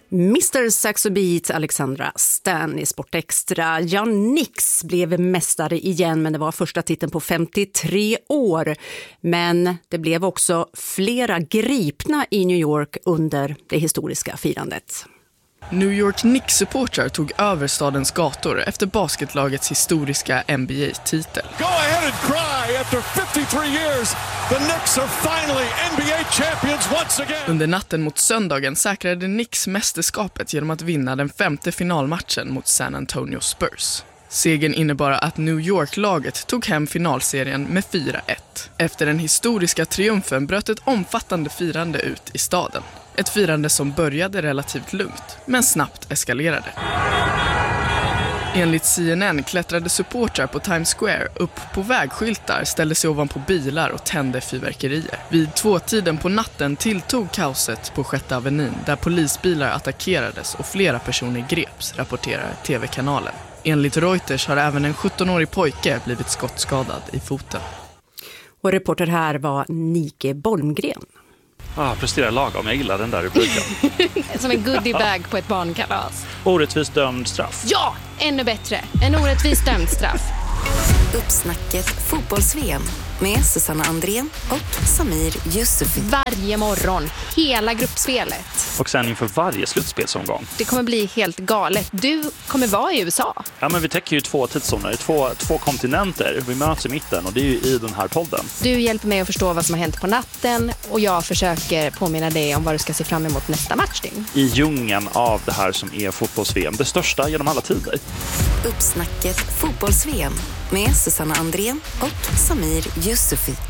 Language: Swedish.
Mr. Saxo Beat, Alexandra Stan i Sport Extra. Ja, Knicks blev mästare igen, men det var första titeln på 53 år. Men det blev också flera gripna i New York under det historiska firandet. New York Knicks-supportrar tog över stadens gator efter basketlagets historiska NBA-titel. Go ahead and cry after 53 years. The Knicks are finally NBA champions once again. Under natten mot söndagen säkrade Knicks mästerskapet genom att vinna den 5:e finalmatchen mot San Antonio Spurs. Segern innebar att New York-laget tog hem finalserien med 4-1. Efter den historiska triumfen bröt ett omfattande firande ut i staden. Ett firande som började relativt lugnt, men snabbt eskalerade. Enligt CNN klättrade supportrar på Times Square upp på vägskyltar, ställde sig ovanpå bilar och tände fyrverkerier. Vid 2-tiden på natten tilltog kaoset på 6:e avenyn där polisbilar attackerades och flera personer greps, rapporterar TV-kanalen. Enligt Reuters har även en 17-årig pojke blivit skottskadad i foten. Och reporter här var Nike Bolmgren. Presterar lagom, jag gillar den där rubriken. Som en goodiebag på ett barnkalas. Orättvist dömd straff. Ja, ännu bättre. En orättvist dömd straff. Uppsnacket fotbolls-VM med Susanna Andrén och Samir Yusufi. Varje morgon, hela gruppspelet. Och sen inför varje slutspelsomgång. Det kommer bli helt galet. Du kommer vara i USA. Ja, men vi täcker ju 2 tidszoner, två kontinenter. Vi möts i mitten och det är ju i den här podden. Du hjälper mig att förstå vad som har hänt på natten och jag försöker påminna dig om vad du ska se fram emot nästa matchning. I djungeln av det här som är fotbolls-VM, det största genom alla tider. Uppsnacket fotbolls-VM med Susanna Andrén och Samir Yusufi.